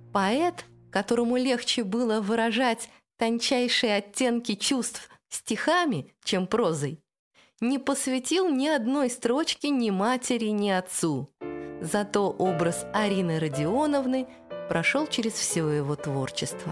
Поэт, которому легче было выражать тончайшие оттенки чувств стихами, чем прозой, не посвятил ни одной строчки ни матери, ни отцу. Зато образ Арины Родионовны прошел через все его творчество.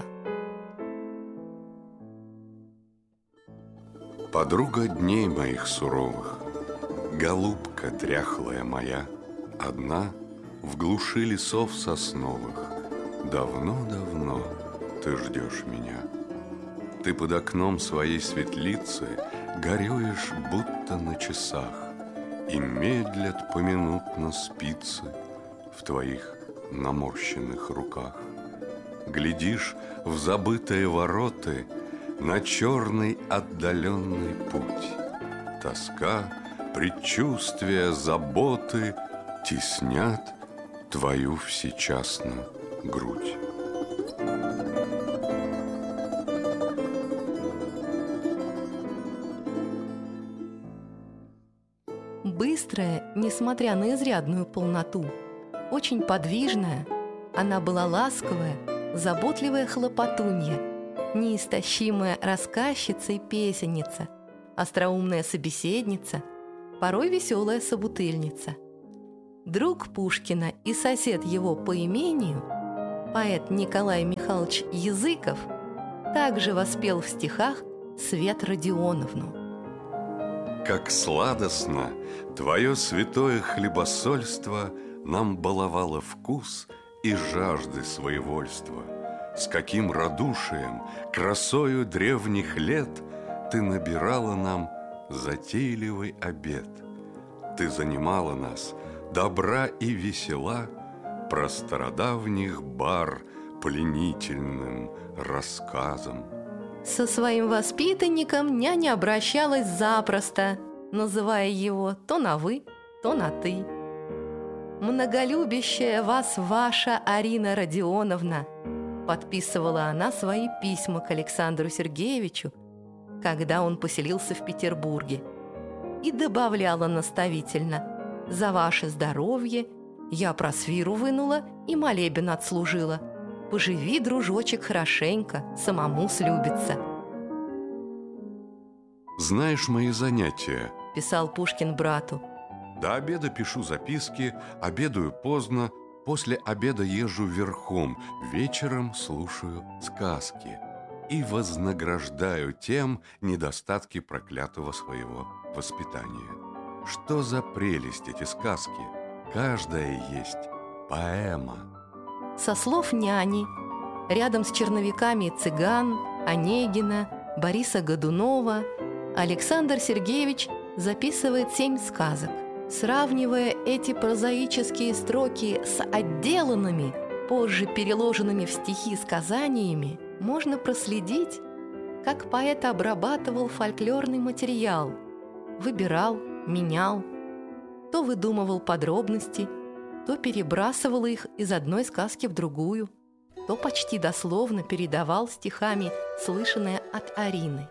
Подруга дней моих суровых, голубка дряхлая моя, одна в глуши лесов сосновых. Давно-давно ты ждешь меня. Ты под окном своей светлицы горюешь, будто на часах, и медлят поминутно спицы в твоих наморщенных руках. Глядишь в забытые вороты на черный отдаленный путь. Тоска, предчувствия, заботы теснят твою всечасно грудь. Быстрая, несмотря на изрядную полноту, очень подвижная, она была ласковая, заботливая хлопотунья, неистощимая рассказчица и песенница, остроумная собеседница, порой веселая собутыльница. Друг Пушкина и сосед его по имению, поэт Николай Михайлович Языков, также воспел в стихах Свет Родионовну. Как сладостно твое святое хлебосольство нам баловало вкус и жажды своевольства. С каким радушием, красою древних лет ты набирала нам затейливый обед. Ты занимала нас добра и весела про стародавних бар пленительным рассказом. Со своим воспитанником няня обращалась запросто, называя его то на «вы», то на «ты». «Многолюбящая вас ваша Арина Родионовна», подписывала она свои письма к Александру Сергеевичу, когда он поселился в Петербурге, и добавляла наставительно: «За ваше здоровье я просвиру вынула и молебен отслужила. Поживи, дружочек, хорошенько, самому слюбится». «Знаешь мои занятия», – писал Пушкин брату. «До обеда пишу записки, обедаю поздно, после обеда езжу верхом, вечером слушаю сказки и вознаграждаю тем недостатки проклятого своего воспитания. Что за прелесть эти сказки! Каждая есть поэма». Со слов няни, рядом с черновиками Цыган, Онегина, Бориса Годунова, Александр Сергеевич записывает 7 сказок. Сравнивая эти прозаические строки с отделанными, позже переложенными в стихи сказаниями, можно проследить, как поэт обрабатывал фольклорный материал, выбирал, менял, то выдумывал подробности, то перебрасывал их из одной сказки в другую, то почти дословно передавал стихами слышанное от Арины.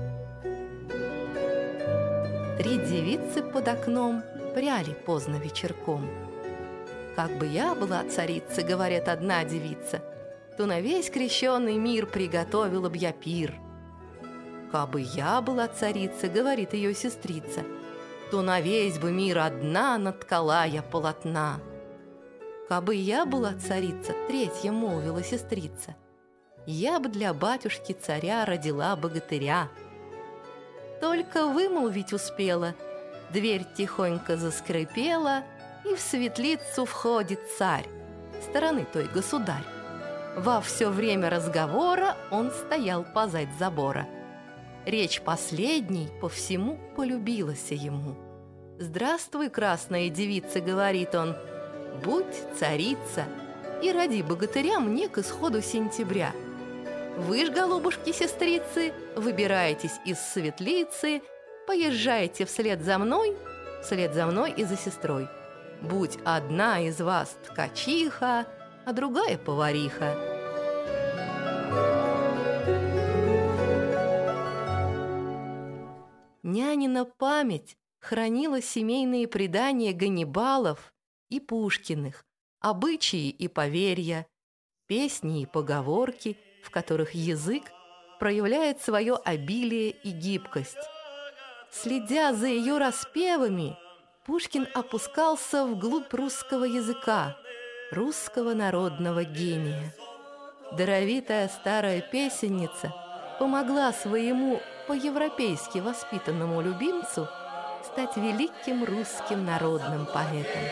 3 девицы под окном пряли поздно вечерком. «Как бы я была царица, — говорит одна девица, — то на весь крещеный мир приготовила б я пир. Кабы я была царица, — говорит ее сестрица, — то на весь бы мир одна наткала я полотна. Кабы я была царица, — третья молвила сестрица, — я бы для батюшки царя родила богатыря». Только вымолвить успела, дверь тихонько заскрипела, и в светлицу входит царь, стороны той государь. Во все время разговора он стоял позадь забора. Речь последней по всему полюбилась ему. «Здравствуй, красная девица, — говорит он, — будь царица, и роди богатыря мне к исходу сентября. Вы ж, голубушки-сестрицы, выбираетесь из светлицы, поезжайте вслед за мной и за сестрой. Будь одна из вас ткачиха, а другая повариха». Нянина память хранила семейные предания Ганнибалов и Пушкиных, обычаи и поверья. песни и поговорки, в которых язык проявляет свое обилие и гибкость. Следя за ее распевами, Пушкин опускался вглубь русского языка, русского народного гения. Даровитая старая песенница помогла своему по-европейски воспитанному любимцу стать великим русским народным поэтом.